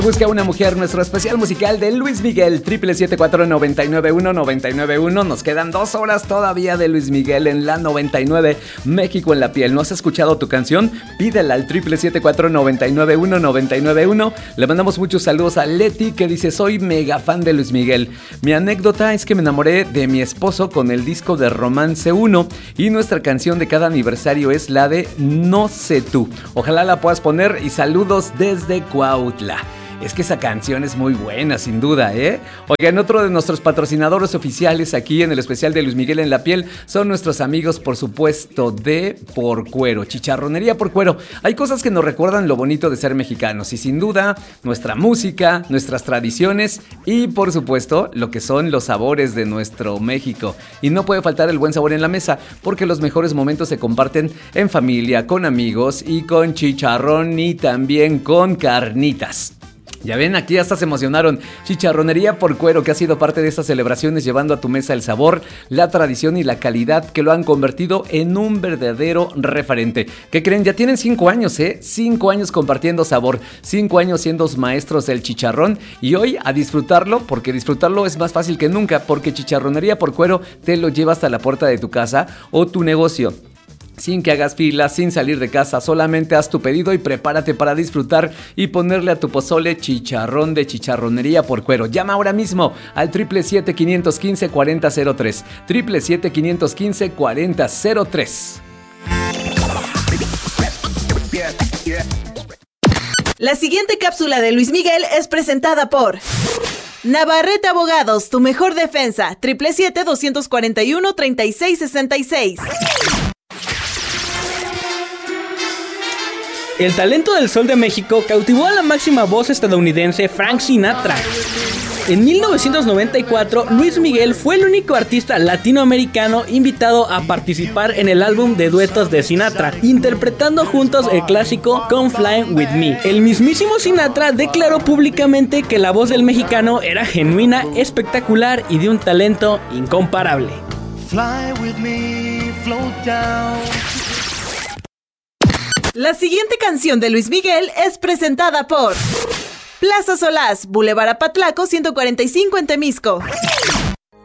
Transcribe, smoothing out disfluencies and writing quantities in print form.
Busca una mujer, nuestro especial musical de Luis Miguel, 777-499-1991. Nos quedan 2 horas todavía de Luis Miguel en la 99, México en la piel. ¿No has escuchado tu canción? Pídela al 777-499-1991. Le mandamos muchos saludos a Leti, que dice: soy mega fan de Luis Miguel. Mi anécdota es que me enamoré de mi esposo con el disco de Romance 1 y nuestra canción de cada aniversario es la de No sé tú. Ojalá la puedas poner y saludos desde Cuautla. Es que esa canción es muy buena, sin duda, ¿eh? Oigan, otro de nuestros patrocinadores oficiales aquí en el especial de Luis Miguel en la piel son nuestros amigos, por supuesto, de Por Cuero, Chicharronería Por Cuero. Hay cosas que nos recuerdan lo bonito de ser mexicanos y sin duda nuestra música, nuestras tradiciones y, por supuesto, lo que son los sabores de nuestro México. Y no puede faltar el buen sabor en la mesa, porque los mejores momentos se comparten en familia, con amigos y con chicharrón y también con carnitas. Ya ven, aquí hasta se emocionaron. Chicharronería Por Cuero, que ha sido parte de estas celebraciones, llevando a tu mesa el sabor, la tradición y la calidad que lo han convertido en un verdadero referente. ¿Qué creen? Ya tienen 5 años, 5 años compartiendo sabor, 5 años siendo maestros del chicharrón y hoy a disfrutarlo, porque disfrutarlo es más fácil que nunca, porque Chicharronería Por Cuero te lo lleva hasta la puerta de tu casa o tu negocio. Sin que hagas filas, sin salir de casa, solamente haz tu pedido y prepárate para disfrutar y ponerle a tu pozole chicharrón de Chicharronería Por Cuero. Llama ahora mismo al 777-515-4003. 777-515-4003. La siguiente cápsula de Luis Miguel es presentada por Navarrete Abogados, tu mejor defensa. 777-241-3666. El talento del Sol de México cautivó a la máxima voz estadounidense Frank Sinatra. En 1994, Luis Miguel fue el único artista latinoamericano invitado a participar en el álbum de duetos de Sinatra, interpretando juntos el clásico Come Fly With Me. El mismísimo Sinatra declaró públicamente que la voz del mexicano era genuina, espectacular y de un talento incomparable. Fly with me, float down. La siguiente canción de Luis Miguel es presentada por Plaza Solás, Boulevard Apatlaco 145 en Temisco.